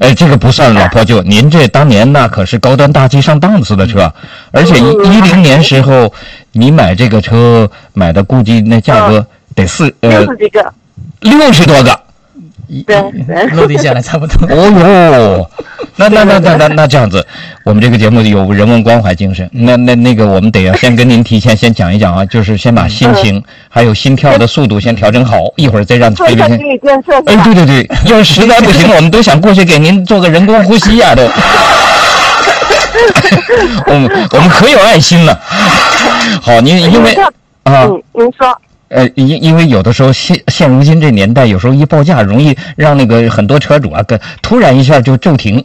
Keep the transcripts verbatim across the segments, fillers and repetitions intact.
哎，这个不算老破旧，您这当年那可是高端大气上档次的车，而且一零年时候你买这个车买的估计那价格得四呃六十几个， 六十多个。 对， 落地下来差不多。 哦哟，那那那那那那这样子，我们这个节目有人文关怀精神。那那那个，我们得要先跟您提前先讲一讲啊，就是先把心情、嗯、还有心跳的速度先调整好，一会儿再让做一下心理建设。 哎，对对对，要是实在不行，我们都想过去给您做个人工呼吸啊，都。我们我们可有爱心了。好，您因为啊， 嗯，您说。 呃，因因为有的时候现现如今这年代，有时候一报价容易让那个很多车主啊，跟突然一下就骤停，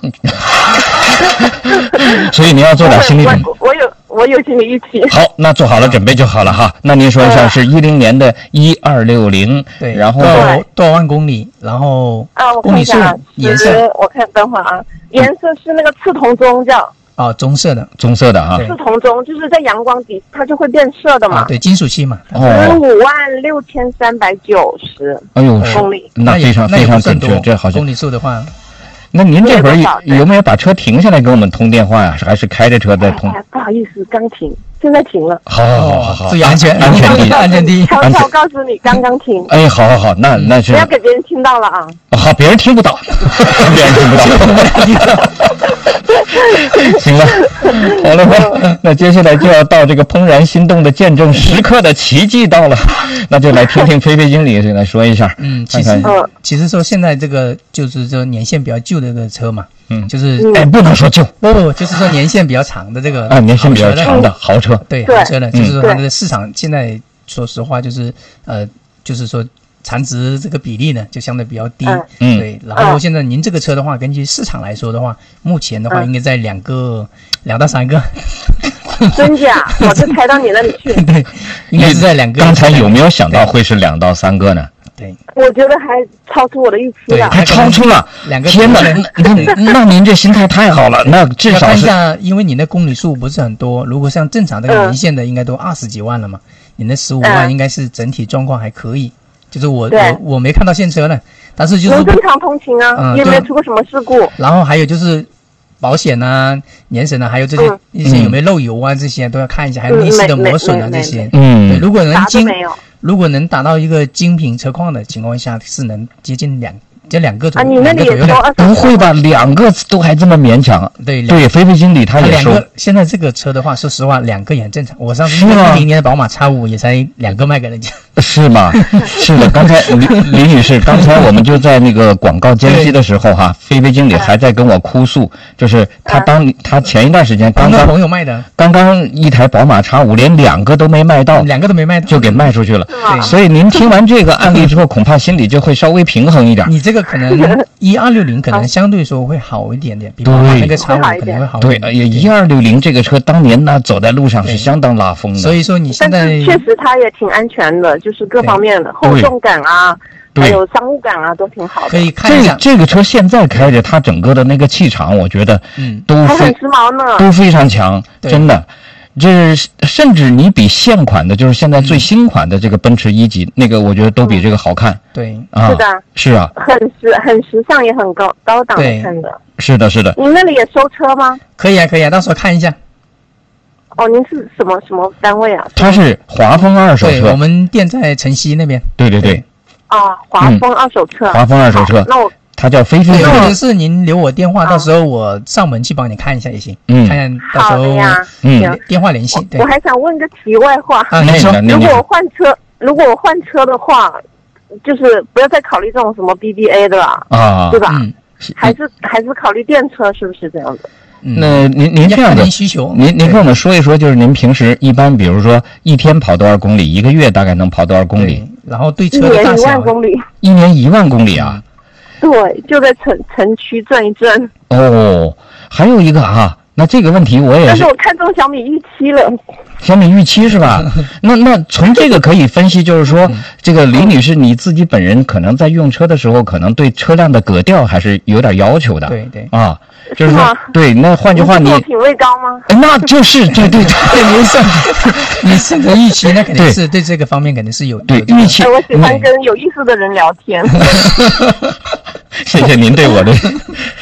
所以您要做点心理准备。 我我有我有心理预期。 好，那做好了准备就好了哈。那您说一下，是一零年的一二六零， 对， 然后多少万公里，然后啊，我看一下颜色，我看等会啊，颜色是那个赤铜棕叫。 哦，棕色的， 棕色的啊， 赤铜棕就是在阳光底它就会变色的嘛。 啊、对，金属漆嘛。 十五万六千三百九十， 哎呦， 公里， 那非常非常准确，这好像公里数的话。 那您这会儿有, 有没有把车停下来给我们通电话呀、啊？还是开着车在通？ 哎、不好意思，刚停，现在停了。 好好好好， 注意安全， 安全第一， 安全第一。 悄悄告诉你，刚刚停。 哎，好好好，那那是不要给别人听到了啊。 好，别人听不到，别人听不到。行了，好了吧，那接下来就要到这个怦然心动的见证时刻的奇迹到了，那就来听听菲菲经理来说一下。 嗯，其实看看其实说现在这个就是说年限比较旧的这个车嘛，嗯，就是哎不能说旧， 不不，就是说年限比较长的这个啊，年限比较长的豪车， 对豪车呢，就是说它的市场现在说实话就是呃，就是说。残值这个比例呢就相对比较低，嗯，对。然后现在您这个车的话，根据市场来说的话，目前的话应该在两个两到三个。 真假？我就猜到你那里去。 对，应该是在两个。 刚才有没有想到会是两到三个呢？ 对， 我觉得还超出我的预期了。 还超出了两个。 天哪，那那您这心态太好了，那至少是。 看一下，因为你的公里数不是很多，如果像正常这个年限的，应该都二十几万了嘛，你那十五万应该是整体状况还可以。就是我我我没看到现车呢，但是就是正常通勤啊，嗯、也没有出过什么事故。 然后还有就是保险啊、年审啊，还有这些、嗯、一些有没有漏油啊，这些都要看一下，还有内饰的磨损啊这些。嗯，对，如果能精，如果能达到一个精品车况的情况下，是能接近两。这两个啊，你那里也说不会吧？两个都还这么勉强？ 对对，菲菲经理他也说， 现在这个车的话，说实话，两个也很正常。我上次一零年的宝马 X 五 也才两个卖给人家， 是吗？是的，刚才李李女士，刚才我们就在那个广告间隙的时候哈，菲菲经理还在跟我哭诉，就是他当他前一段时间刚刚朋友卖的， 刚刚一台宝马 X 五 连两个都没卖到， 两个都没卖到就给卖出去了。所以您听完这个案例之后，恐怕心里就会稍微平衡一点。 你这个可能一二六零可能相对说会好一点点，比宝马那个 X 五 可能会好一点。 对，哎呀，一二六零这个车当年呢走在路上是相当拉风的。 所以说你现在确实它也挺安全的，就是各方面的厚重感啊，还有商务感啊都挺好的。 可以看一下这个车现在开着它整个的那个气场，我觉得嗯都还很时髦呢， 都非常强，真的。这甚至你比现款的，就是现在最新款的这个奔驰一级、嗯、那个，我觉得都比这个好看。 对， 啊， 是的， 是啊， 很时很时尚，也很高高档的看的。 是的，是的。 您那里也收车吗？ 可以啊，可以啊，到时候看一下。 哦，您是什么什么单位啊？ 他是华丰二手车， 对，我们店在城西那边。 对对对。 啊，华丰二手车。 嗯、华丰二手车。 那我。 他叫菲菲， 或者是您留我电话，到时候我上门去帮你看一下也行。嗯，看看到时候嗯电话联系。对， 我还想问个题外话啊，你说， 如果我换车，如果我换车的话，就是不要再考虑这种什么 B B A 的了啊，对吧？嗯，还是还是考虑电车，是不是这样的？ 那您您这样的需求， 您您跟我们说一说，就是您平时一般，比如说一天跑多少公里，一个月大概能跑多少公里？ 然后对车的大小， 一年一万公里， 一年一万公里啊。 对，就在城城区转一转。 哦，还有一个啊，那这个问题我也是。 但是我看中小米预期了。 小米预期是吧？那那从这个可以分析，就是说，这个李女士你自己本人可能在用车的时候，可能对车辆的格调还是有点要求的。 对对啊，就是说，对，那换句话你品味高吗？ 那就是对对对， 您是你选择预期，那肯定是对这个方面肯定是有对预期。 我喜欢跟有意思的人聊天。 谢谢您对我的